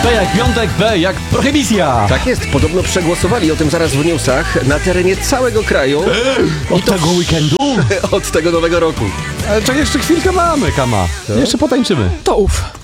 P jak piątek, B jak prohibicja. Tak jest, podobno przegłosowali o tym zaraz w newsach na terenie całego kraju. Od tego weekendu? Od tego nowego roku. Ale czekaj, jeszcze chwilkę mamy, Kama. Jeszcze potańczymy. To ów.